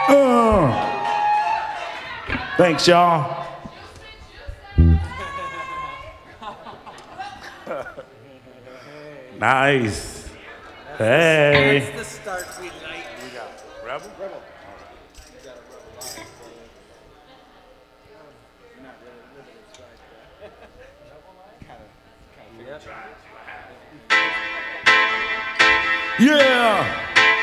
Thanks, y'all. Nice. Hey. That's the start we like. We got Rebel? Rebel. Yeah.